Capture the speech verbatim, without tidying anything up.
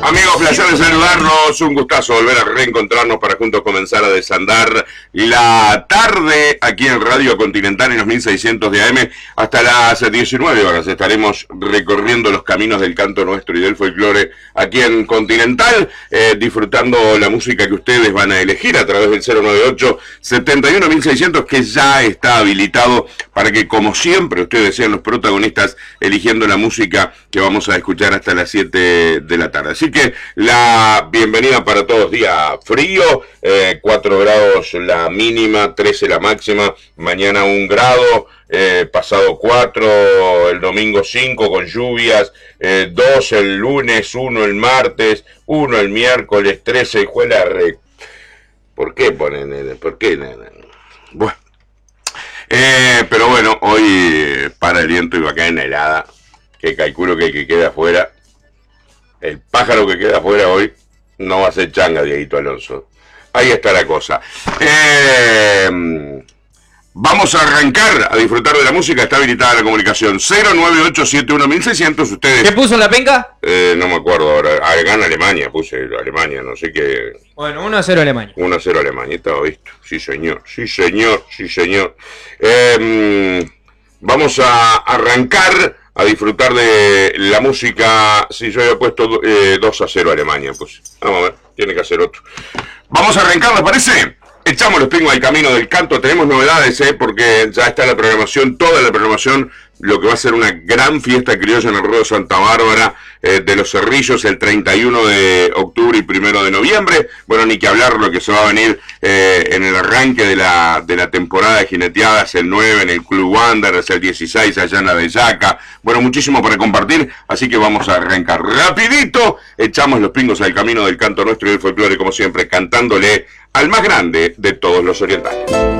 Amigos, placer de saludarlos, un gustazo volver a reencontrarnos para juntos comenzar a desandar la tarde aquí en Radio Continental en los mil seiscientos de A M hasta las diecinueve horas. Estaremos recorriendo los caminos del canto nuestro y del folclore aquí en Continental, eh, disfrutando la música que ustedes van a elegir a través del cero noventa y ocho, setenta y uno, mil seiscientos, que ya está habilitado para que, como siempre, ustedes sean los protagonistas eligiendo la música que vamos a escuchar hasta las siete de la tarde. Así que la bienvenida para todos, día frío, eh, cuatro grados la mínima, trece la máxima, mañana un grado, eh, pasado cuatro, el domingo cinco con lluvias, eh, dos el lunes, uno el martes, uno el miércoles, trece y juela re... ¿Por qué ponen? ¿Por qué? Bueno, eh, pero bueno, hoy para el viento y va a caer en helada, que calculo que el que queda afuera, el pájaro que queda afuera hoy, no va a ser changa, Dieguito Alonso. Ahí está la cosa. Eh, vamos a arrancar a disfrutar de la música. Está habilitada la comunicación. cero nueve ocho siete uno mil seiscientos. Ustedes. ¿Qué puso en la penca? Eh, no me acuerdo ahora. Ah, gana Alemania. Puse Alemania, no sé qué. Bueno, uno a cero Alemania. uno a cero Alemania. Estaba visto. Sí, señor. Sí, señor. Sí, señor. Eh, vamos a arrancar a disfrutar de la música. Si yo había puesto eh, dos a cero Alemania, pues vamos a ver, tiene que hacer otro. Vamos a arrancar, ¿les parece? Echamos los pingos al camino del canto. Tenemos novedades, ¿eh? Porque ya está la programación, toda la programación, lo que va a ser una gran fiesta criolla en el Ruedo Santa Bárbara, eh, de los Cerrillos, el treinta y uno de octubre y primero de noviembre. Bueno, ni que hablar lo que se va a venir eh, en el arranque de la, de la temporada de jineteadas, el nueve en el Club Wanderers, el dieciséis allá en la Bellaca. Bueno, muchísimo para compartir, así que vamos a arrancar rapidito. Echamos los pingos al camino del canto nuestro y del folclore, como siempre, cantándole al más grande de todos los orientales.